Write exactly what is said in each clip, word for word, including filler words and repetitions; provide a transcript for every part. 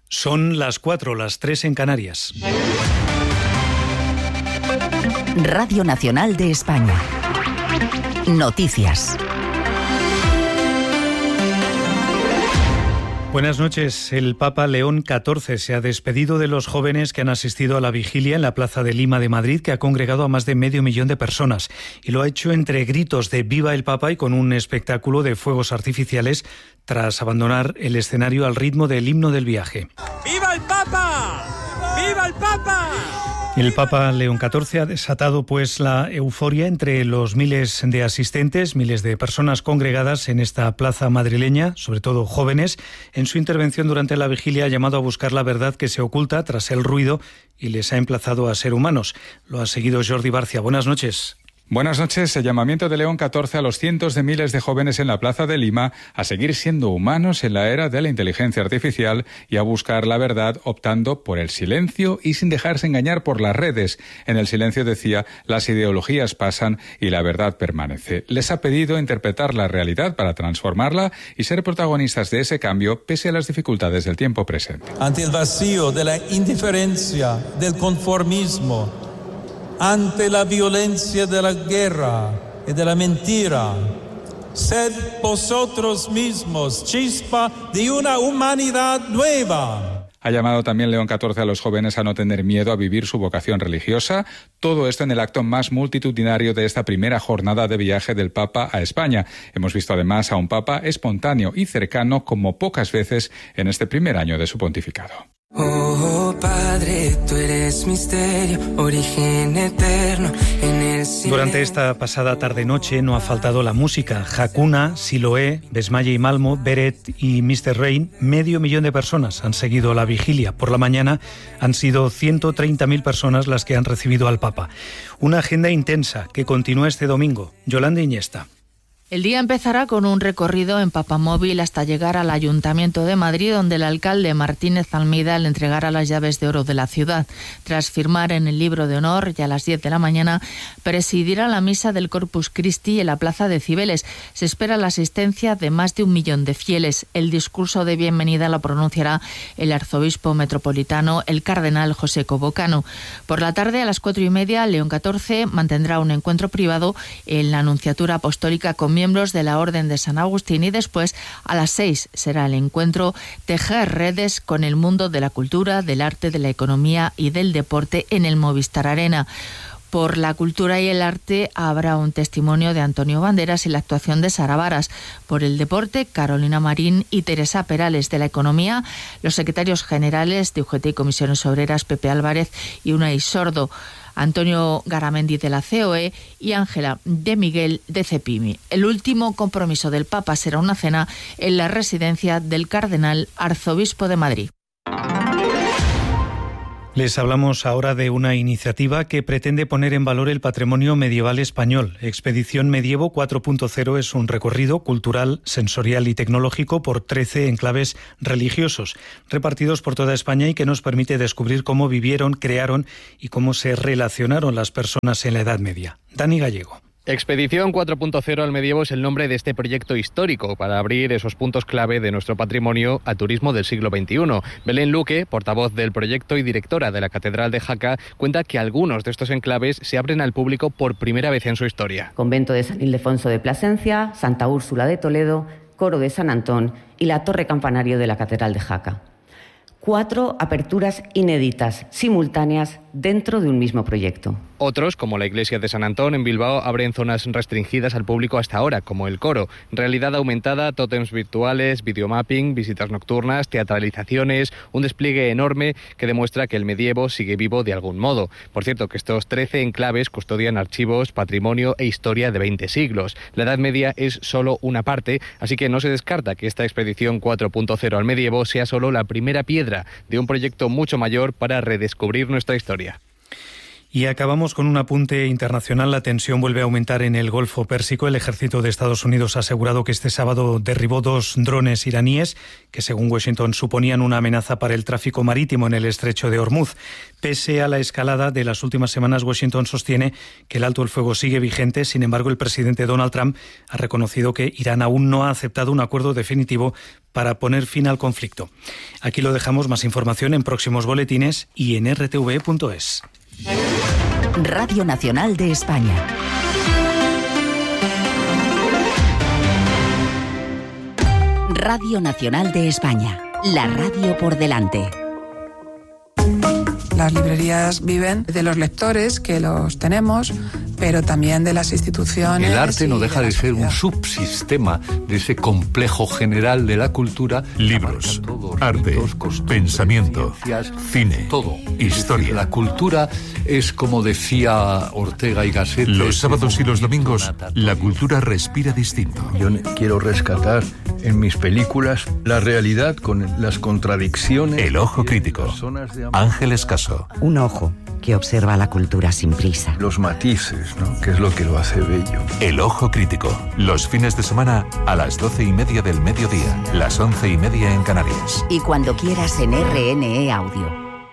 Son las cuatro, las tres en Canarias. Radio Nacional de España. Noticias. Buenas noches. El Papa León catorce se ha despedido de los jóvenes que han asistido a la vigilia en la Plaza de Lima de Madrid, que ha congregado a más de medio millón de personas. Y lo ha hecho entre gritos de ¡Viva el Papa! Y con un espectáculo de fuegos artificiales, tras abandonar el escenario al ritmo del himno del viaje. ¡Viva el Papa! ¡Viva el Papa! El Papa León catorce ha desatado pues la euforia entre los miles de asistentes, miles de personas congregadas en esta plaza madrileña, sobre todo jóvenes. En su intervención durante la vigilia ha llamado a buscar la verdad que se oculta tras el ruido y les ha emplazado a ser humanos. Lo ha seguido Jordi Barcia. Buenas noches. Buenas noches. El llamamiento de León catorce a los cientos de miles de jóvenes en la Plaza de Lima a seguir siendo humanos en la era de la inteligencia artificial y a buscar la verdad optando por el silencio y sin dejarse engañar por las redes. En el silencio, decía, las ideologías pasan y la verdad permanece. Les ha pedido interpretar la realidad para transformarla y ser protagonistas de ese cambio pese a las dificultades del tiempo presente. Ante el vacío de la indiferencia, del conformismo, ante la violencia de la guerra y de la mentira, sed vosotros mismos chispa de una humanidad nueva. Ha llamado también León catorce a los jóvenes a no tener miedo a vivir su vocación religiosa. Todo esto en el acto más multitudinario de esta primera jornada de viaje del Papa a España. Hemos visto además a un Papa espontáneo y cercano como pocas veces en este primer año de su pontificado. Oh Padre, tú eres misterio, origen eterno en el cielo. Durante esta pasada tarde-noche no ha faltado la música. Hakuna, Siloé, Besmalle y Malmo, Beret y mister Rain, medio millón de personas han seguido la vigilia. Por la mañana han sido ciento treinta mil personas las que han recibido al Papa. Una agenda intensa que continúa este domingo. Yolanda Iñesta. El día empezará con un recorrido en papamóvil hasta llegar al Ayuntamiento de Madrid, donde el alcalde Martínez Almeida le entregará las llaves de oro de la ciudad. Tras firmar en el libro de honor, ya a las diez de la mañana, presidirá la misa del Corpus Christi en la Plaza de Cibeles. Se espera la asistencia de más de un millón de fieles. El discurso de bienvenida lo pronunciará el arzobispo metropolitano, el cardenal José Cobocano. Por la tarde, a las cuatro y media, León catorce mantendrá un encuentro privado en la Anunciatura Apostólica con miembros de la Orden de San Agustín y después a las seis será el encuentro Tejer redes con el mundo de la cultura, del arte, de la economía y del deporte en el Movistar Arena. Por la cultura y el arte habrá un testimonio de Antonio Banderas y la actuación de Sara Varas. Por el deporte, Carolina Marín y Teresa Perales. De la economía, los secretarios generales de U G T y Comisiones Obreras, Pepe Álvarez y Unai Sordo, Antonio Garamendi de la C O E y Ángela de Miguel de Cepimi. El último compromiso del Papa será una cena en la residencia del cardenal arzobispo de Madrid. Les hablamos ahora de una iniciativa que pretende poner en valor el patrimonio medieval español. Expedición Medievo cuatro punto cero es un recorrido cultural, sensorial y tecnológico por trece enclaves religiosos, repartidos por toda España y que nos permite descubrir cómo vivieron, crearon y cómo se relacionaron las personas en la Edad Media. Dani Gallego. Expedición cuatro punto cero al Medievo es el nombre de este proyecto histórico para abrir esos puntos clave de nuestro patrimonio a turismo del siglo veintiuno. Belén Luque, portavoz del proyecto y directora de la Catedral de Jaca, cuenta que algunos de estos enclaves se abren al público por primera vez en su historia. Convento de San Ildefonso de Plasencia, Santa Úrsula de Toledo, Coro de San Antón y la Torre Campanario de la Catedral de Jaca. Cuatro aperturas inéditas, simultáneas, dentro de un mismo proyecto. Otros, como la iglesia de San Antón en Bilbao, abren zonas restringidas al público hasta ahora, como el coro. Realidad aumentada, tótems virtuales, videomapping, visitas nocturnas, teatralizaciones, un despliegue enorme que demuestra que el medievo sigue vivo de algún modo. Por cierto, que estos trece enclaves custodian archivos, patrimonio e historia de veinte siglos. La Edad Media es solo una parte, así que no se descarta que esta expedición cuatro punto cero al medievo sea solo la primera piedra de un proyecto mucho mayor para redescubrir nuestra historia. Y acabamos con un apunte internacional. La tensión vuelve a aumentar en el Golfo Pérsico. El ejército de Estados Unidos ha asegurado que este sábado derribó dos drones iraníes que, según Washington, suponían una amenaza para el tráfico marítimo en el estrecho de Hormuz. Pese a la escalada de las últimas semanas, Washington sostiene que el alto el fuego sigue vigente. Sin embargo, el presidente Donald Trump ha reconocido que Irán aún no ha aceptado un acuerdo definitivo para poner fin al conflicto. Aquí lo dejamos. Más información en próximos boletines y en r t v punto es. Radio Nacional de España. Radio Nacional de España. La radio por delante. Las librerías viven de los lectores, que los tenemos, pero también de las instituciones. El arte no deja de, de ser un subsistema de ese complejo general de la cultura. Libros, arte, pensamiento, cine, todo, historia. La cultura es, como decía Ortega y Gasset. Los sábados y los domingos, la cultura respira distinto. Yo quiero rescatar en mis películas la realidad con las contradicciones. El ojo crítico. Ángel Escaso. Un ojo que observa la cultura sin prisa. Los matices, ¿no? Que es lo que lo hace bello. El ojo crítico. Los fines de semana a las doce y media del mediodía, las once y media en Canarias. Y cuando quieras en R N E Audio.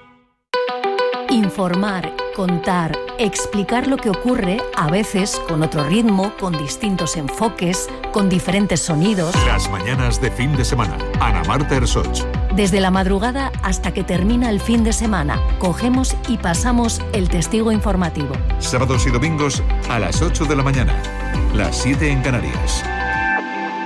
Informar, contar, explicar lo que ocurre, a veces con otro ritmo, con distintos enfoques, con diferentes sonidos. Las mañanas de fin de semana. Ana Marta Ersoch. Desde la madrugada hasta que termina el fin de semana, cogemos y pasamos el testigo informativo. Sábados y domingos a las ocho de la mañana, las siete en Canarias.